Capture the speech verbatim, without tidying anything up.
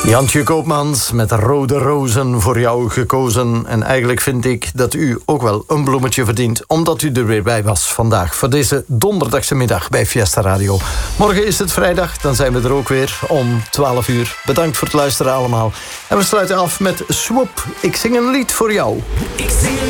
Jantje Koopmans met rode rozen voor jou gekozen. En eigenlijk vind ik dat u ook wel een bloemetje verdient, omdat u er weer bij was vandaag voor deze donderdagse middag bij Fiesta Radio. Morgen is het vrijdag, dan zijn we er ook weer om twaalf uur. Bedankt voor het luisteren allemaal. En we sluiten af met Swoop. Ik zing een lied voor jou. Ik zing